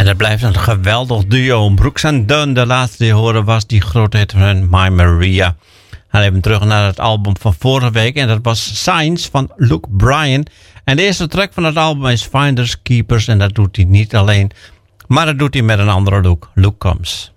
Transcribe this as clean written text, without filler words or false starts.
En dat blijft een geweldig duo. Brooks en Dunn, de laatste die horen was die grote hit van My Maria. En even terug naar het album van vorige week. En dat was Signs van Luke Bryan. En de eerste track van het album is Finders Keepers. En dat doet hij niet alleen, maar dat doet hij met een andere look. Luke Combs.